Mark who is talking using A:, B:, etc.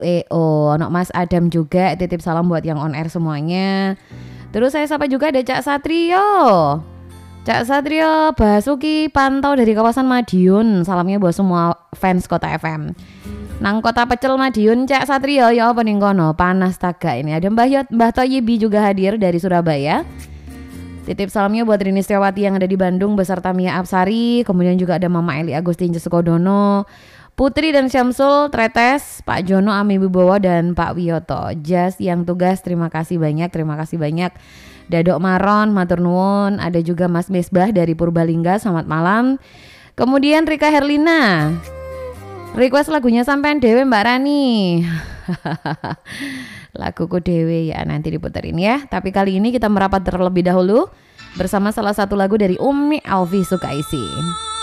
A: ono Mas Adam juga, titip salam buat yang on air semuanya. Terus saya sapa juga ada Cak Satrio. Cak Satrio Basuki pantau dari kawasan Madiun. Salamnya buat semua fans Kota FM. Nang Kota Pecel Madiun Cak Satrio ya apa ning kono? Panas taga ini. Ada Mbah Toyibi juga hadir dari Surabaya. Titip salamnya buat Rini Setiawati yang ada di Bandung beserta Mia Apsari. Kemudian juga ada Mama Eli Agustin Sukodono, Putri dan Syamsul Tretes, Pak Jono Ami Wibowo dan Pak Wiyoto. Jas yang tugas terima kasih banyak. Dadok Maron matur nuwun. Ada juga Mas Misbah dari Purbalingga, selamat malam. Kemudian Rika Herlina request lagunya sampean dewe Mbak Rani. Laguku dewe ya nanti diputerin ya. Tapi kali ini kita merapat terlebih dahulu bersama salah satu lagu dari Umi Alfi Sukaisi.